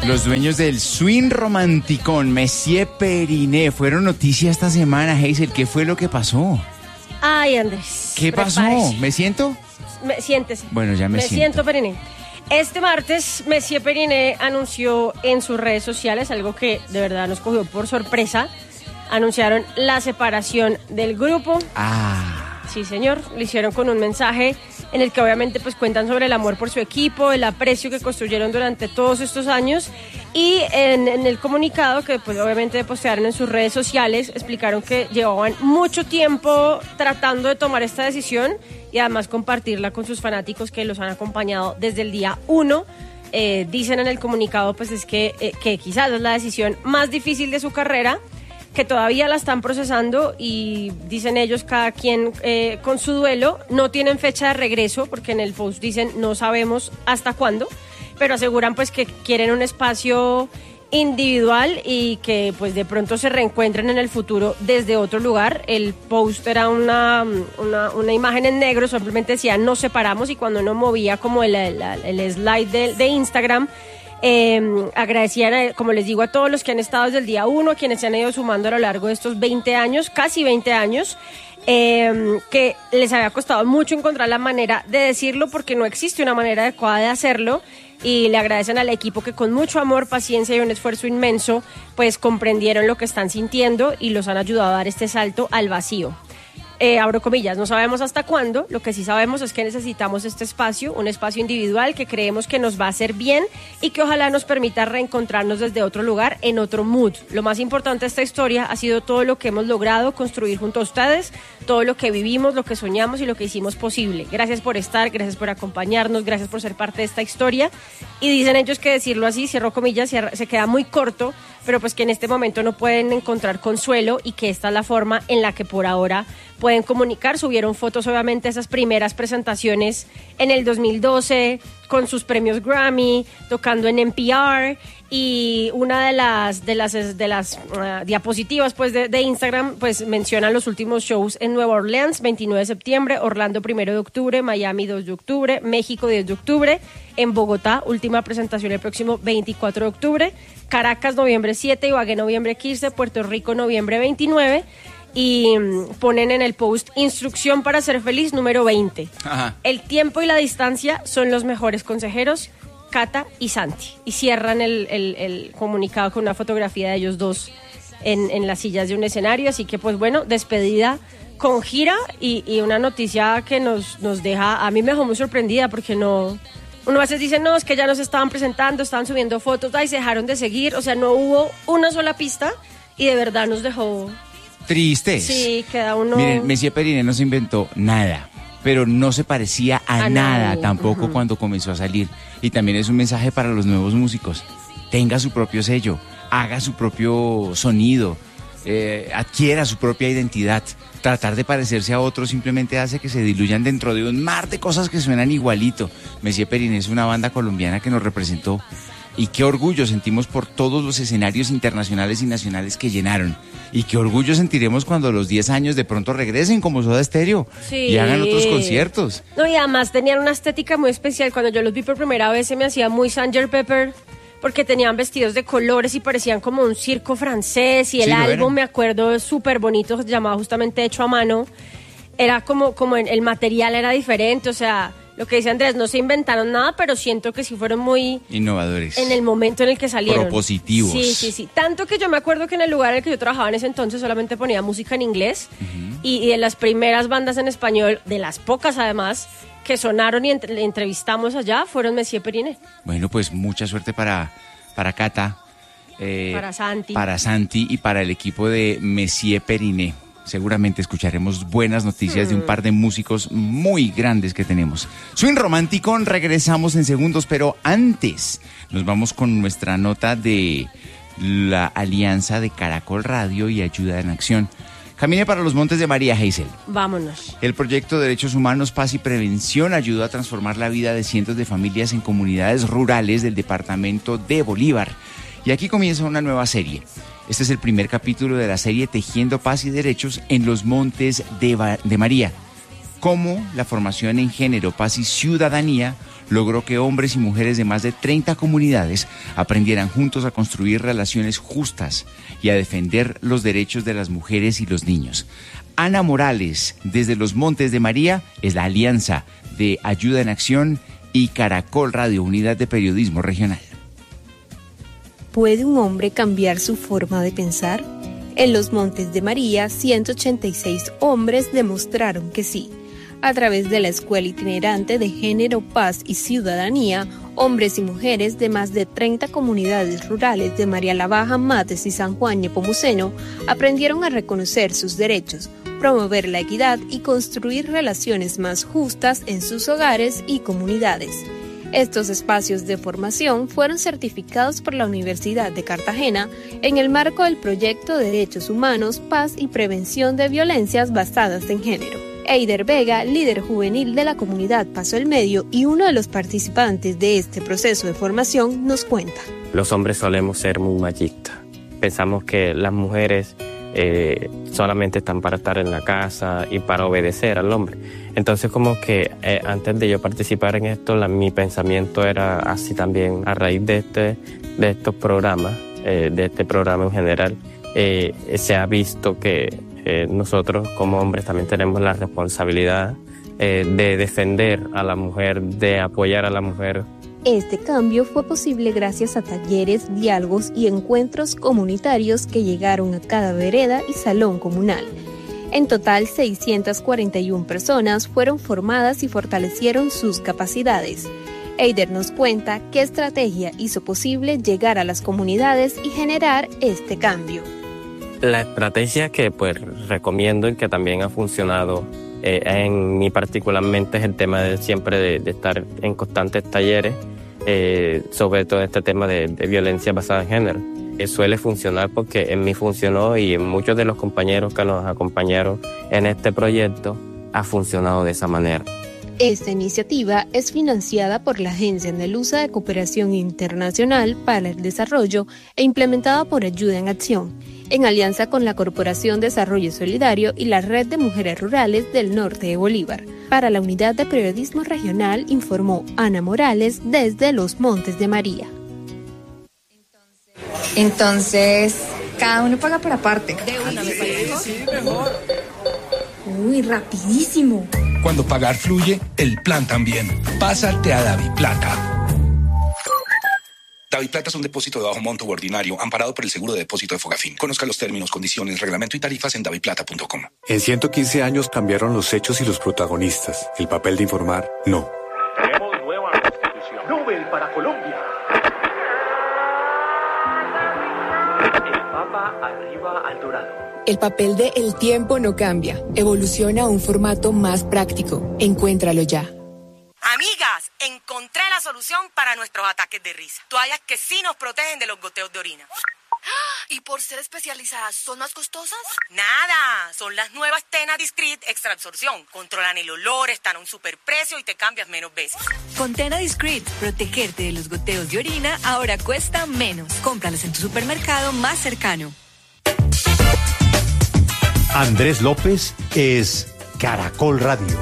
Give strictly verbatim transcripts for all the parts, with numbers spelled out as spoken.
Los dueños del swing romanticón, Messier Periné, fueron noticia esta semana. Hazel, ¿qué fue lo que pasó? Ay, Andrés. ¿Qué pasó? Prepárese. ¿Me siento? Me, siéntese. Bueno, ya me, me siento. siento, Periné. Este martes, Messier Periné anunció en sus redes sociales algo que de verdad nos cogió por sorpresa. Anunciaron la separación del grupo. Ah. Sí, señor. Lo hicieron con un mensaje en el que obviamente pues cuentan sobre el amor por su equipo, el aprecio que construyeron durante todos estos años, y en, en el comunicado que pues obviamente postearon en sus redes sociales explicaron que llevaban mucho tiempo tratando de tomar esta decisión y además compartirla con sus fanáticos que los han acompañado desde el día uno. Eh, dicen en el comunicado pues es que, eh, que quizás es la decisión más difícil de su carrera, que todavía la están procesando y dicen ellos cada quien eh, con su duelo. No tienen fecha de regreso porque en el post dicen no sabemos hasta cuándo, pero aseguran pues que quieren un espacio individual y que pues de pronto se reencuentren en el futuro desde otro lugar. El post era una, una, una imagen en negro, simplemente decía nos separamos, y cuando uno movía como el, el, el slide de, de Instagram, Eh, agradecían, a, como les digo, a todos los que han estado desde el día uno, a quienes se han ido sumando a lo largo de estos veinte años, casi veinte años, eh, que les había costado mucho encontrar la manera de decirlo porque no existe una manera adecuada de hacerlo, y le agradecen al equipo que con mucho amor, paciencia y un esfuerzo inmenso pues comprendieron lo que están sintiendo y los han ayudado a dar este salto al vacío. Eh, abro comillas, no sabemos hasta cuándo, lo que sí sabemos es que necesitamos este espacio, un espacio individual que creemos que nos va a hacer bien y que ojalá nos permita reencontrarnos desde otro lugar, en otro mood. Lo más importante de esta historia ha sido todo lo que hemos logrado construir junto a ustedes, todo lo que vivimos, lo que soñamos y lo que hicimos posible. Gracias por estar, gracias por acompañarnos, gracias por ser parte de esta historia. Y dicen ellos que decirlo así, cierro comillas, se queda muy corto, pero pues que en este momento no pueden encontrar consuelo y que esta es la forma en la que por ahora pueden comunicar. Subieron fotos obviamente de esas primeras presentaciones en el dos mil doce con sus premios Grammy, tocando en N P R, y una de las de las de las uh, diapositivas pues de, de Instagram pues menciona los últimos shows en Nueva Orleans, veintinueve de septiembre, Orlando primero de octubre, Miami dos de octubre, México diez de octubre, en Bogotá última presentación el próximo veinticuatro de octubre, Caracas noviembre siete, Ibagué noviembre quince, Puerto Rico noviembre veintinueve. Y ponen en el post instrucción para ser feliz número veinte. Ajá. El tiempo y la distancia son los mejores consejeros, Cata y Santi. Y cierran el, el, el comunicado con una fotografía de ellos dos en, en las sillas de un escenario. Así que pues bueno, despedida con gira y, y una noticia que nos, nos deja, a mí me dejó muy sorprendida porque no... Uno a veces dice, no, es que ya nos estaban presentando, estaban subiendo fotos, ay, se dejaron de seguir. O sea, no hubo una sola pista y de verdad nos dejó... Tristes. Sí, queda uno... Miren, Messier Periné no se inventó nada, pero no se parecía a, a nada nadie. Tampoco uh-huh. cuando comenzó a salir. Y también es un mensaje para los nuevos músicos. Tenga su propio sello, haga su propio sonido, eh, adquiera su propia identidad. Tratar de parecerse a otros simplemente hace que se diluyan dentro de un mar de cosas que suenan igualito. Messier Periné es una banda colombiana que nos representó. Y qué orgullo sentimos por todos los escenarios internacionales y nacionales que llenaron. Y qué orgullo sentiremos cuando a los diez años de pronto regresen como Soda Stereo sí. y hagan otros conciertos. No, y además tenían una estética muy especial. Cuando yo los vi por primera vez se me hacía muy sergeant Pepper, porque tenían vestidos de colores y parecían como un circo francés. Y el sí, álbum, me acuerdo, súper bonito, llamado justamente Hecho a Mano. Era como, como el material era diferente, o sea... Lo que dice Andrés, no se inventaron nada, pero siento que sí fueron muy... innovadores. En el momento en el que salieron. Propositivos. Sí, sí, sí. Tanto que yo me acuerdo que en el lugar en el que yo trabajaba en ese entonces solamente ponía música en inglés. Uh-huh. y, y de las primeras bandas en español, de las pocas además, que sonaron y entre, entrevistamos allá, fueron Messier Periné. Bueno, pues mucha suerte para, para Cata. Eh, para Santi. Para Santi y para el equipo de Messier Periné. Seguramente escucharemos buenas noticias mm. de un par de músicos muy grandes que tenemos. Swing Romántico, regresamos en segundos, pero antes nos vamos con nuestra nota de la alianza de Caracol Radio y Ayuda en Acción. Camine para los Montes de María, Hazel. Vámonos. El proyecto Derechos Humanos, Paz y Prevención ayudó a transformar la vida de cientos de familias en comunidades rurales del departamento de Bolívar. Y aquí comienza una nueva serie. Este es el primer capítulo de la serie Tejiendo Paz y Derechos en los Montes de, Ba- de María. Cómo la formación en género, paz y ciudadanía logró que hombres y mujeres de más de treinta comunidades aprendieran juntos a construir relaciones justas y a defender los derechos de las mujeres y los niños. Ana Morales, desde los Montes de María, es la alianza de Ayuda en Acción y Caracol Radio, Unidad de Periodismo Regional. ¿Puede un hombre cambiar su forma de pensar? En los Montes de María, ciento ochenta y seis hombres demostraron que sí. A través de la Escuela Itinerante de Género, Paz y Ciudadanía, hombres y mujeres de más de treinta comunidades rurales de María la Baja, Mates y San Juan Nepomuceno aprendieron a reconocer sus derechos, promover la equidad y construir relaciones más justas en sus hogares y comunidades. Estos espacios de formación fueron certificados por la Universidad de Cartagena en el marco del proyecto Derechos Humanos, Paz y Prevención de Violencias Basadas en Género. Eider Vega, líder juvenil de la comunidad Paso el Medio y uno de los participantes de este proceso de formación, nos cuenta. Los hombres solemos ser muy machistas. Pensamos que las mujeres eh, solamente están para estar en la casa y para obedecer al hombre. Entonces como que eh, antes de yo participar en esto, la, mi pensamiento era así también. A raíz de, este, de estos programas, eh, de este programa en general, eh, se ha visto que eh, nosotros como hombres también tenemos la responsabilidad eh, de defender a la mujer, de apoyar a la mujer. Este cambio fue posible gracias a talleres, diálogos y encuentros comunitarios que llegaron a cada vereda y salón comunal. En total, seiscientas cuarenta y una personas fueron formadas y fortalecieron sus capacidades. Eider nos cuenta qué estrategia hizo posible llegar a las comunidades y generar este cambio. La estrategia que pues recomiendo y que también ha funcionado eh, en mí particularmente es el tema de siempre de, de estar en constantes talleres eh, sobre todo este tema de, de violencia basada en género. Eh, suele funcionar porque en mí funcionó y en muchos de los compañeros que nos acompañaron en este proyecto ha funcionado de esa manera. Esta iniciativa es financiada por la Agencia Andaluza de Cooperación Internacional para el Desarrollo e implementada por Ayuda en Acción, en alianza con la Corporación Desarrollo Solidario y la Red de Mujeres Rurales del Norte de Bolívar. Para la Unidad de Periodismo Regional informó Ana Morales desde los Montes de María. Entonces, cada uno paga por aparte. De una, me parece. Sí, sí, mejor. Uy, rapidísimo. Cuando pagar fluye, el plan también. Pásate a DaviPlata. DaviPlata es un depósito de bajo monto u ordinario amparado por el seguro de depósito de Fogafín. Conozca los términos, condiciones, reglamento y tarifas en daviplata punto com. En ciento quince años cambiaron los hechos y los protagonistas. El papel de informar, no. Tenemos nueva constitución. Nobel para Colombia. El Papa arriba al dorado. El papel de El Tiempo no cambia. Evoluciona a un formato más práctico. Encuéntralo ya. Amigas, encontré la solución para nuestros ataques de risa. Toallas que sí nos protegen de los goteos de orina. ¿Y por ser especializadas, son más costosas? Nada, son las nuevas Tena Discreet Extra Absorción. Controlan el olor, están a un superprecio y te cambias menos veces. Con Tena Discreet, protegerte de los goteos de orina ahora cuesta menos. Cómpralas en tu supermercado más cercano. Andrés López es Caracol Radio.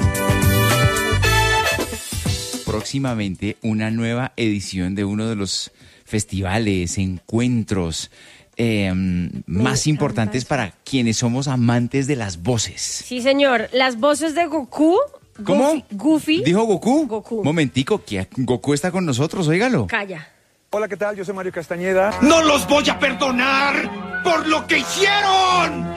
Próximamente una nueva edición de uno de los festivales, encuentros eh, más importantes para quienes somos amantes de las voces. Sí, señor. Las voces de Goku. ¿Cómo? Goofy. Goofy. ¿Dijo Goku? Goku. Momentico, que Goku está con nosotros, óigalo. Calla. Hola, ¿qué tal? Yo soy Mario Castañeda. ¡No los voy a perdonar por lo que hicieron!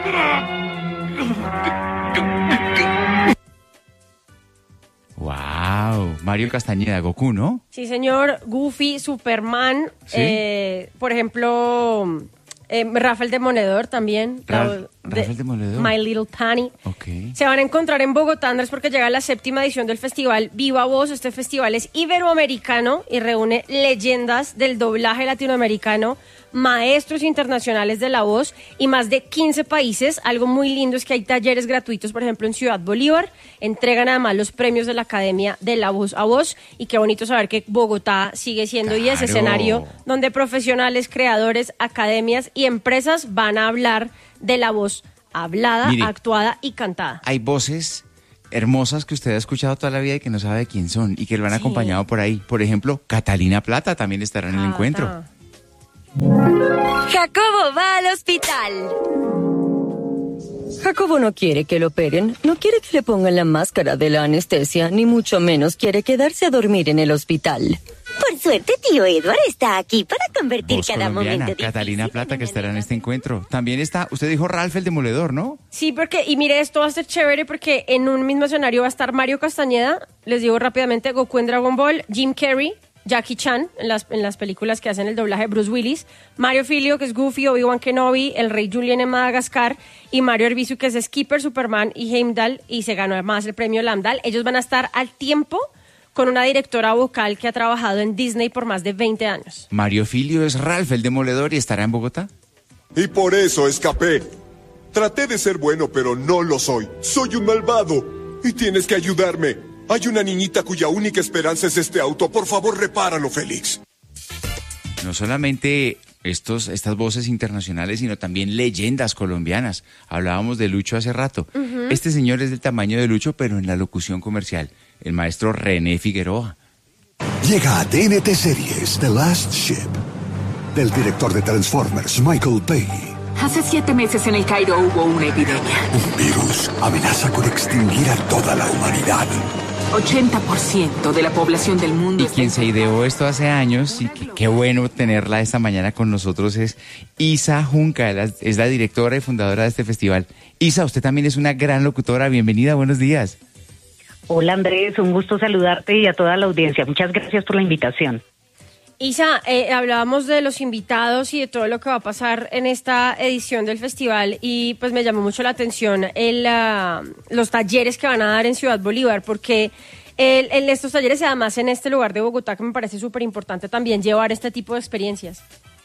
Wow, Mario Castañeda, Goku, ¿no? Sí, señor. Goofy, Superman, ¿Sí? eh, por ejemplo, eh, Rafael Demoledor también. Ra de, Rafael Demoledor. My Little Pony. Okay. Se van a encontrar en Bogotá, Andrés, porque llega la séptima edición del festival Viva Voz. Este festival es iberoamericano y reúne leyendas del doblaje latinoamericano, maestros internacionales de la voz y más de quince países. Algo muy lindo es que hay talleres gratuitos, por ejemplo, en Ciudad Bolívar. Entregan además los premios de la Academia de la Voz a Voz. Y qué bonito saber que Bogotá sigue siendo Claro. y ese escenario donde profesionales, creadores, academias y empresas van a hablar de la voz hablada, Mire, actuada y cantada. Hay voces hermosas que usted ha escuchado toda la vida y que no sabe quién son y que lo han sí. acompañado por ahí. Por ejemplo, Catalina Plata también estará en el ah, encuentro. Ah. Jacobo va al hospital. Jacobo no quiere que lo operen, no quiere que le pongan la máscara de la anestesia, ni mucho menos quiere quedarse a dormir en el hospital. Por suerte, tío Edward está aquí para convertir Voz cada momento difícil. Catalina Plata, que estará en este encuentro. También está, usted dijo Ralph el Demoledor, ¿no? Sí, porque, y mire, esto va a ser chévere porque en un mismo escenario va a estar Mario Castañeda, les digo rápidamente, Goku en Dragon Ball, Jim Carrey, Jackie Chan, en las, en las películas que hacen el doblaje de Bruce Willis, Mario Filio, que es Goofy, Obi-Wan Kenobi, el Rey Julien en Madagascar, y Mario Arbizu, que es Skipper, Superman y Heimdall, y se ganó además el premio Lambdal. Ellos van a estar al tiempo con una directora vocal que ha trabajado en Disney por más de veinte años. Mario Filio es Ralph el Demoledor y estará en Bogotá. Y por eso escapé. Traté de ser bueno, pero no lo soy. Soy un malvado. Y tienes que ayudarme. Hay una niñita cuya única esperanza es este auto. Por favor, repáralo, Félix. No solamente estos, estas voces internacionales, sino también leyendas colombianas. Hablábamos de Lucho hace rato. Uh-huh. Este señor es del tamaño de Lucho, pero en la locución comercial. El maestro René Figueroa. Llega a T N T Series The Last Ship, del director de Transformers, Michael Bay. Hace siete meses en el Cairo hubo una epidemia. Un virus amenaza con extinguir a toda la humanidad. ochenta por ciento de la población del mundo... Y quien se ideó esto hace años, y que, qué bueno tenerla esta mañana con nosotros, es Isa Junca, es la directora y fundadora de este festival. Isa, usted también es una gran locutora, bienvenida, buenos días. Hola Andrés, un gusto saludarte y a toda la audiencia. Muchas gracias por la invitación. Isa, eh, hablábamos de los invitados y de todo lo que va a pasar en esta edición del festival y pues me llamó mucho la atención el, uh, los talleres que van a dar en Ciudad Bolívar, porque el, el, estos talleres, además en este lugar de Bogotá, que me parece súper importante también llevar este tipo de experiencias.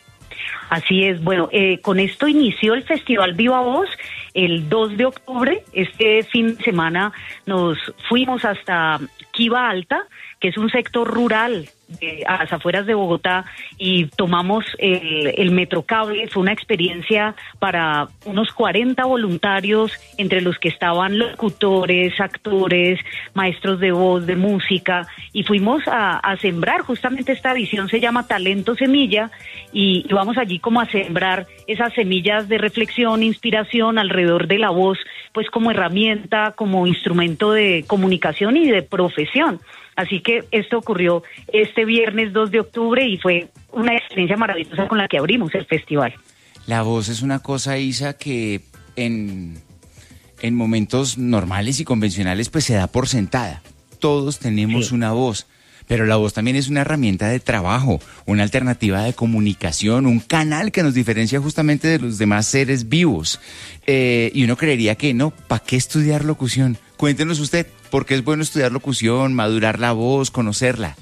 Así es, bueno, eh, con esto inició el Festival Viva Voz el dos de octubre. Este fin de semana nos fuimos hasta Quiva Alta, que es un sector rural de, a las afueras de Bogotá, y tomamos el, el Metrocable. Fue una experiencia para unos cuarenta voluntarios, entre los que estaban locutores, actores, maestros de voz, de música, y fuimos a, a sembrar. Justamente esta visión se llama Talento Semilla, y, y vamos allí como a sembrar esas semillas de reflexión, inspiración alrededor de la voz, pues como herramienta, como instrumento de comunicación y de profesión. Así que esto ocurrió este viernes dos de octubre y fue una experiencia maravillosa con la que abrimos el festival. La voz es una cosa, Isa, que en, en momentos normales y convencionales pues se da por sentada. Todos tenemos sí. una voz, pero la voz también es una herramienta de trabajo, una alternativa de comunicación, un canal que nos diferencia justamente de los demás seres vivos. Eh, y uno creería que no, ¿para qué estudiar locución? Cuéntenos usted, ¿por qué es bueno estudiar locución, madurar la voz, conocerla?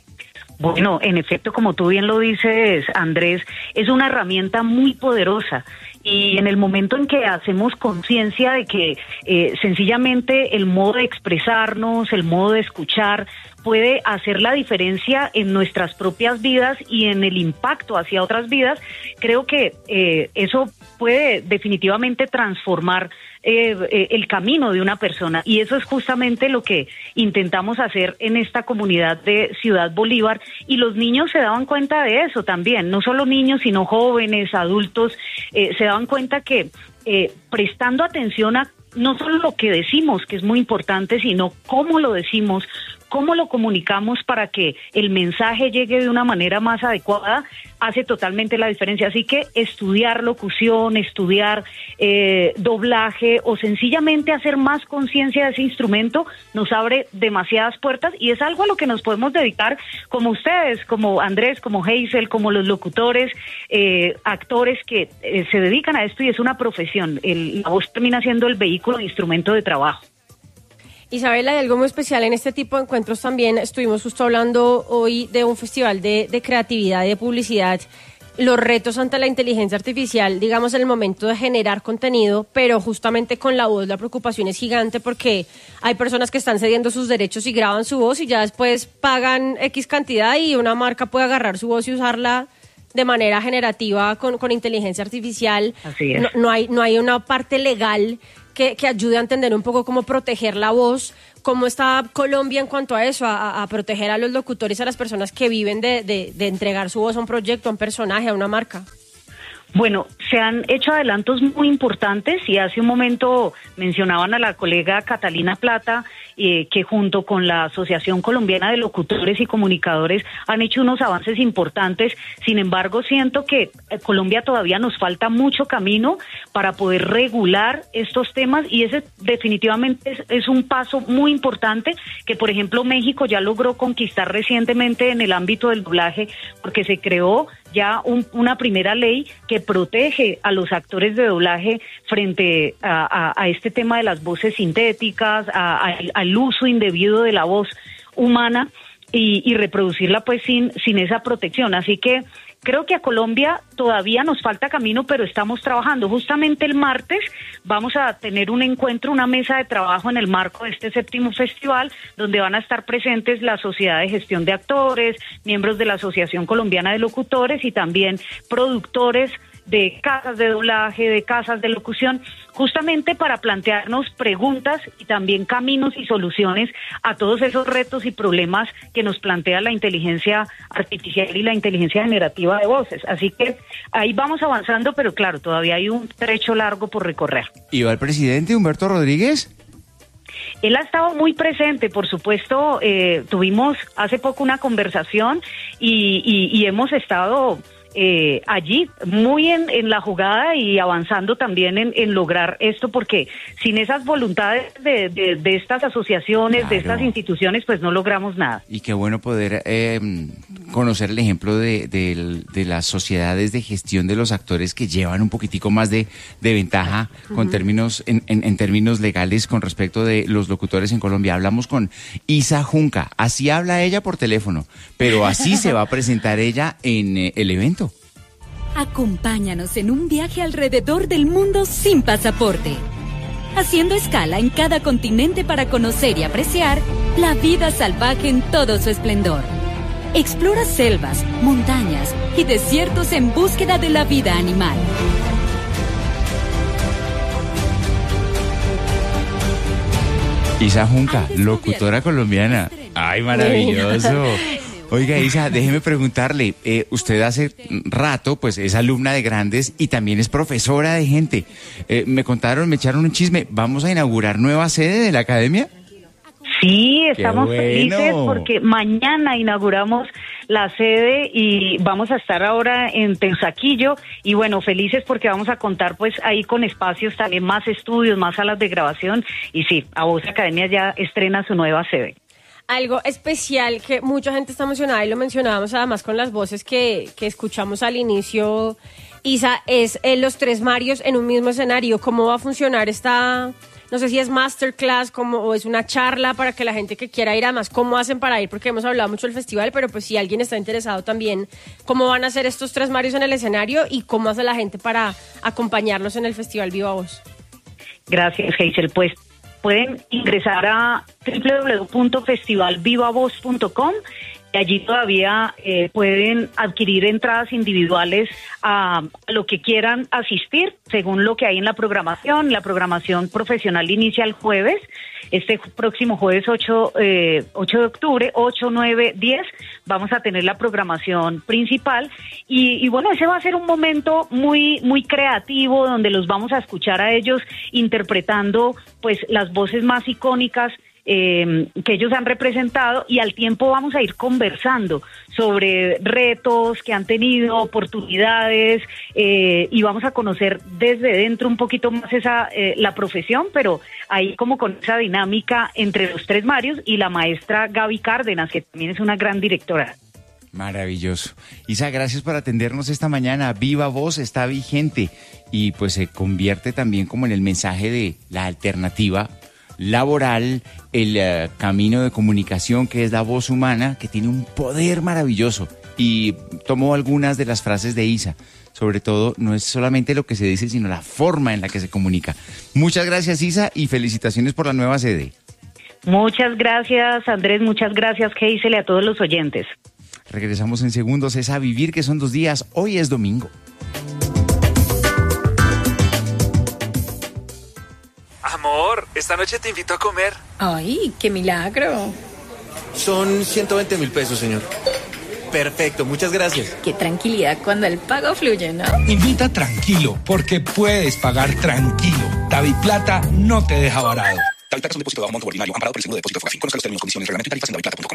Bueno, en efecto, como tú bien lo dices, Andrés, es una herramienta muy poderosa. Y en el momento en que hacemos conciencia de que eh, sencillamente el modo de expresarnos, el modo de escuchar, puede hacer la diferencia en nuestras propias vidas y en el impacto hacia otras vidas, creo que eh, eso puede definitivamente transformar eh, eh, el camino de una persona. Y eso es justamente lo que intentamos hacer en esta comunidad de Ciudad Bolívar. Y los niños se daban cuenta de eso también, no solo niños, sino jóvenes, adultos, eh, se daban cuenta que eh, prestando atención a no solo lo que decimos, que es muy importante, sino cómo lo decimos, cómo lo comunicamos para que el mensaje llegue de una manera más adecuada, hace totalmente la diferencia. Así que estudiar locución, estudiar eh, doblaje o sencillamente hacer más conciencia de ese instrumento nos abre demasiadas puertas y es algo a lo que nos podemos dedicar como ustedes, como Andrés, como Hazel, como los locutores, eh, actores que eh, se dedican a esto y es una profesión. El, la voz termina siendo el vehículo, el instrumento de trabajo. Isabela, hay algo muy especial en este tipo de encuentros también. Estuvimos justo hablando hoy de un festival de, de creatividad y de publicidad, los retos ante la inteligencia artificial, digamos, en el momento de generar contenido, pero justamente con la voz la preocupación es gigante porque hay personas que están cediendo sus derechos y graban su voz y ya después pagan X cantidad y una marca puede agarrar su voz y usarla de manera generativa con, con inteligencia artificial. Así es. No, no hay, no hay una parte legal que, que ayude a entender un poco cómo proteger la voz. ¿Cómo está Colombia en cuanto a eso, a, a proteger a los locutores, a las personas que viven de, de, de entregar su voz a un proyecto, a un personaje, a una marca? Bueno, se han hecho adelantos muy importantes y hace un momento mencionaban a la colega Catalina Plata, eh, que junto con la Asociación Colombiana de Locutores y Comunicadores han hecho unos avances importantes. Sin embargo, siento que eh, Colombia todavía nos falta mucho camino para poder regular estos temas y ese definitivamente es, es un paso muy importante que, por ejemplo, México ya logró conquistar recientemente en el ámbito del doblaje, porque se creó ya un, una primera ley que protege a los actores de doblaje frente a, a, a este tema de las voces sintéticas, a, a, al uso indebido de la voz humana y, y reproducirla pues sin, sin esa protección. Así que creo que a Colombia todavía nos falta camino, pero estamos trabajando. Justamente el martes vamos a tener un encuentro, una mesa de trabajo en el marco de este séptimo festival, donde van a estar presentes la Sociedad de Gestión de Actores, miembros de la Asociación Colombiana de Locutores y también productores de casas de doblaje, de casas de locución, justamente para plantearnos preguntas y también caminos y soluciones a todos esos retos y problemas que nos plantea la inteligencia artificial y la inteligencia generativa de voces. Así que ahí vamos avanzando, pero claro, todavía hay un trecho largo por recorrer. ¿Y va el presidente Humberto Rodríguez? Él ha estado muy presente, por supuesto, eh, tuvimos hace poco una conversación y, y, y hemos estado Eh, allí, muy en, en la jugada y avanzando también en, en lograr esto, porque sin esas voluntades de, de, de estas asociaciones, claro, de estas instituciones, pues no logramos nada. Y qué bueno poder eh, conocer el ejemplo de, de, de las sociedades de gestión de los actores que llevan un poquitico más de, de ventaja con uh-huh. términos en, en, en términos legales con respecto de los locutores en Colombia. Hablamos con Isa Junca, así habla ella por teléfono, pero así se va a presentar ella en eh, el evento. Acompáñanos en un viaje alrededor del mundo sin pasaporte, haciendo escala en cada continente para conocer y apreciar la vida salvaje en todo su esplendor. Explora selvas, montañas y desiertos en búsqueda de la vida animal. Isa Junca, locutora colombiana. ¡Ay, maravilloso! Oiga, Isa, déjeme preguntarle, eh, usted hace rato, pues, es alumna de grandes y también es profesora de gente. Eh, me contaron, me echaron un chisme, ¿vamos a inaugurar nueva sede de la academia? Sí, estamos bueno. felices porque mañana inauguramos la sede y vamos a estar ahora en Teusaquillo y bueno, felices porque vamos a contar pues ahí con espacios también, más estudios, más salas de grabación y sí, A Voz Academia ya estrena su nueva sede. Algo especial que mucha gente está emocionada y lo mencionábamos además con las voces que, que escuchamos al inicio, Isa, es eh, los tres Marios en un mismo escenario. ¿Cómo va a funcionar esta, no sé si es masterclass como, o es una charla para que la gente que quiera ir, además, cómo hacen para ir? Porque hemos hablado mucho del festival, pero pues si alguien está interesado también, ¿cómo van a ser estos tres Marios en el escenario y cómo hace la gente para acompañarnos en el Festival Viva Voz? Gracias, Hazel. Pues pueden ingresar a doble u doble u doble u punto festival viva voz punto com y allí todavía eh, pueden adquirir entradas individuales a, a lo que quieran asistir, según lo que hay en la programación. La programación profesional inicia el jueves, este próximo jueves ocho, eh, ocho de octubre, ocho, nueve, diez, vamos a tener la programación principal y, y bueno, ese va a ser un momento muy, muy creativo donde los vamos a escuchar a ellos interpretando pues las voces más icónicas Eh, que ellos han representado y al tiempo vamos a ir conversando sobre retos que han tenido, oportunidades eh, y vamos a conocer desde dentro un poquito más esa eh, la profesión, pero ahí como con esa dinámica entre los tres Marios y la maestra Gaby Cárdenas, que también es una gran directora. Maravilloso. Isa, gracias por atendernos esta mañana. Viva Voz está vigente y pues se convierte también como en el mensaje de la alternativa laboral, el uh, camino de comunicación que es la voz humana, que tiene un poder maravilloso. Y tomo algunas de las frases de Isa. Sobre todo, no es solamente lo que se dice, sino la forma en la que se comunica. Muchas gracias, Isa, y felicitaciones por la nueva sede. Muchas gracias, Andrés. Muchas gracias, Hazel, y a todos los oyentes. Regresamos en segundos. Es A Vivir, que son dos días. Hoy es domingo. Amor, esta noche te invito a comer. Ay, qué milagro. Son ciento veinte mil pesos, señor. Perfecto, muchas gracias. Qué tranquilidad cuando el pago fluye, ¿no? Invita tranquilo, porque puedes pagar tranquilo. DaviPlata no te deja varado. DaviPlata es un depósito de un monto ordinario amparado por el seguro de depósito de Fogafín. Conozca los términos, condiciones, reglamento y tarifas en daviplata punto com.